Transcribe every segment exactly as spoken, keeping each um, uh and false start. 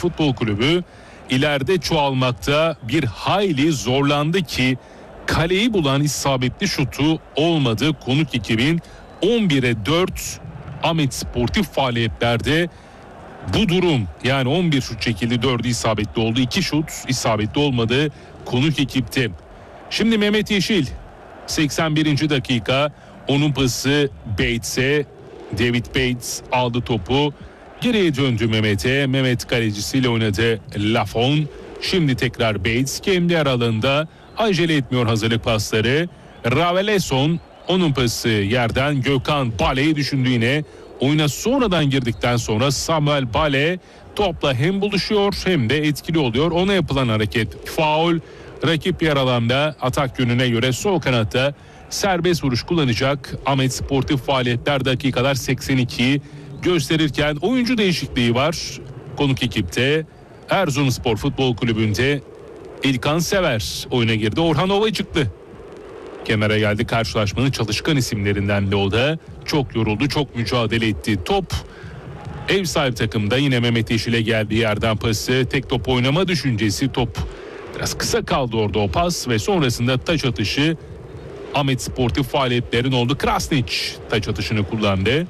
Futbol Kulübü ileride çoğalmakta bir hayli zorlandı ki kaleyi bulan isabetli şutu olmadı. Konuk ekibin on bire dört Ahmet sportif faaliyetlerde bu durum, yani on bir şut çekildi, dördü isabetli oldu, iki şut isabetli olmadı konuk ekipte. Şimdi Mehmet Yeşil seksen birinci dakika, onun pası Bates'e, David Bates aldı topu, geriye döndü Mehmet'e, Mehmet kalecisiyle oynadı Lafon. Şimdi tekrar Bates kendi aralığında, acele etmiyor hazırlık pasları. Raveleson, onun pası yerden, Gökhan Bale'yi düşündü yine. Oyuna sonradan girdikten sonra Samuel Bale topla hem buluşuyor hem de etkili oluyor. Ona yapılan hareket faul. Rakip yer alanda atak yönüne göre sol kanatta serbest vuruş kullanacak. Ahmet sportif faaliyetler dakikalar seksen ikiyi gösterirken oyuncu değişikliği var konuk ekipte. Erzurumspor Futbol Kulübü'nde İlkan Sever oyuna girdi. Orhan Ova çıktı. Kenara geldi, karşılaşmanın çalışkan isimlerinden de o da. Çok yoruldu, çok mücadele etti. Top ev sahibi takımda, yine Mehmet Yeşil'e geldiği yerden pası, tek top oynama düşüncesi, top biraz kısa kaldı orada o pas ve sonrasında taç atışı. Ahmet sportif faaliyetlerin oldu. Krasnic taç atışını kullandı.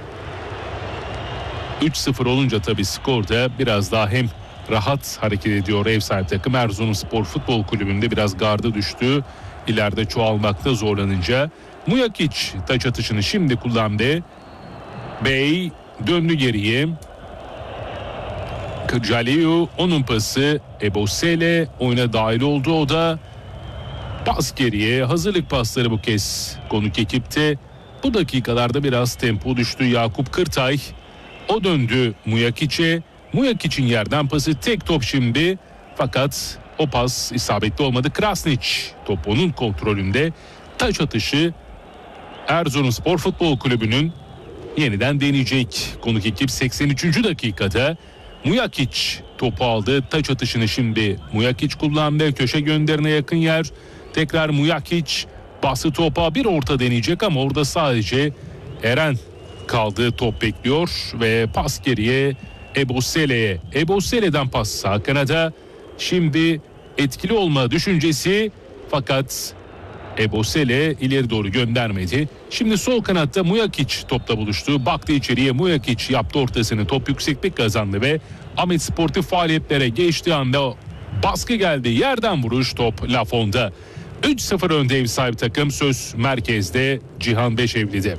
üç sıfır olunca tabii skorda biraz daha hem rahat hareket ediyor ev sahibi takım. Erzurumspor Futbol Kulübü'nde biraz gardı düştü. İleride çoğalmakta zorlanınca Mujakic taç atışını şimdi kullandı. Bey döndü geriye. Kırcaliu, onun pası Ebosele oyuna dahil oldu, o da pas geriye. Hazırlık pasları bu kez konuk ekipte. Bu dakikalarda biraz tempo düştü. Yakup Kırtay, o döndü Mujakic'e. Mujakic'in yerden pası, tek top şimdi, fakat o pas isabetli olmadı. Krasnic top onun kontrolünde. Taç atışı Erzurumspor Futbol Kulübü'nün yeniden deneyecek konuk ekip. seksen üçüncü dakikada Mujakic topu aldı. Taç atışını şimdi Mujakic kullandı. Köşe gönderine yakın yer. Tekrar Mujakic bası topa, bir orta deneyecek ama orada sadece Eren kaldı. Top bekliyor ve pas geriye Ebosele'ye. Ebosele'den pas sağ kanada. Şimdi etkili olma düşüncesi, fakat Ebosele ileri doğru göndermedi. Şimdi sol kanatta Mujakic topla buluştu. Baktı içeriye, Mujakic yaptı ortasını. Top yükseklik kazandı ve Ahmet sportif faaliyetlere geçtiği anda baskı geldi. Yerden vuruş, top Lafon'da. üç sıfır önde ev sahibi takım. Söz merkezde Cihan Beşevli'de.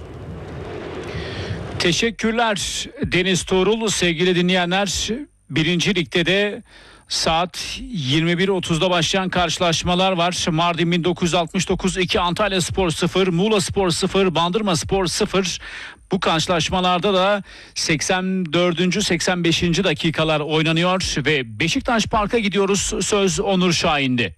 Teşekkürler Deniz Tuğrul. Sevgili dinleyenler, birinci ligde de saat yirmi bir otuzda başlayan karşılaşmalar var. Mardin bin dokuz yüz altmış dokuz iki, Antalya Spor sıfır, Muğla Spor sıfır, Bandırma Spor sıfır. Bu karşılaşmalarda da seksen dördüncü seksen beşinci dakikalar oynanıyor ve Beşiktaş Park'a gidiyoruz. Söz Onur Şahin'de.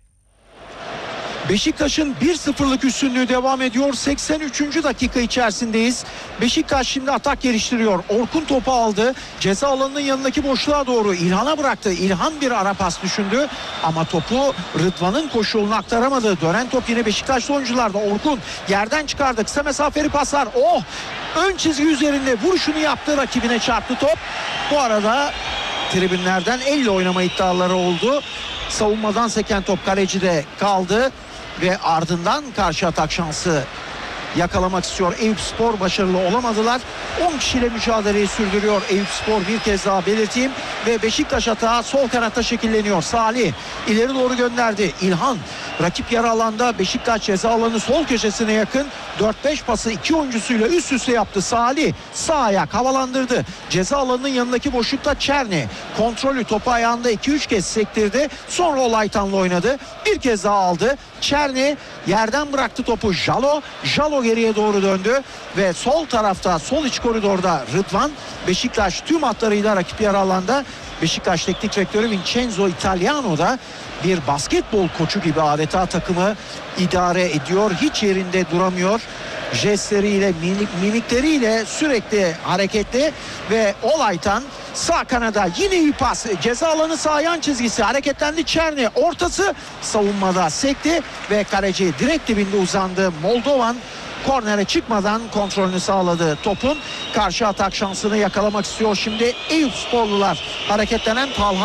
Beşiktaş'ın bir sıfırlık üstünlüğü devam ediyor. seksen üçüncü dakika içerisindeyiz. Beşiktaş şimdi atak geliştiriyor. Orkun topu aldı. Ceza alanının yanındaki boşluğa doğru İlhan'a bıraktı. İlhan bir ara pas düşündü ama topu Rıdvan'ın koşu yoluna aktaramadı. Dönen top yine Beşiktaşlı oyuncularda. Orkun yerden çıkardı. Kısa mesafeli paslar. Oh! Ön çizgi üzerinde vuruşunu yaptı. Rakibine çarptı top. Bu arada tribünlerden elle oynama iddiaları oldu. Savunmadan seken top kalecide kaldı ve ardından karşı atak şansı yakalamak istiyor. Eyüpspor başarılı olamadılar. on kişiyle mücadeleyi sürdürüyor Eyüpspor, bir kez daha belirteyim. Ve Beşiktaş atağı sol kanatta şekilleniyor. Salih ileri doğru gönderdi. İlhan rakip yarı alanda, Beşiktaş ceza alanı sol köşesine yakın. dört beş pası iki oyuncusuyla üst üste yaptı. Salih sağ ayak havalandırdı. Ceza alanının yanındaki boşlukta Çerni kontrolü, topu ayağında iki üç kez sektirdi. Sonra Olaytan'la oynadı. Bir kez daha aldı. Çerni yerden bıraktı topu. Jalo. Jalo geriye doğru döndü ve sol tarafta, sol iç koridorda Rıdvan. Beşiktaş tüm hatlarıyla rakip yarı alanda. Beşiktaş teknik direktörü Vincenzo Italiano da bir basketbol koçu gibi adeta takımı idare ediyor. Hiç yerinde duramıyor. Jestleriyle, mimik, mimikleriyle sürekli hareketli ve Olaytan sağ kanada yine iyi pas. Ceza alanı sağ yan çizgisi, hareketlendi Çerni. Ortası savunmada sekti ve kaleci direkt dibinde uzandı. Moldovan kornere çıkmadan kontrolünü sağladı topun. Karşı atak şansını yakalamak istiyor şimdi Eyüpsporlular. Hareketlenen Talha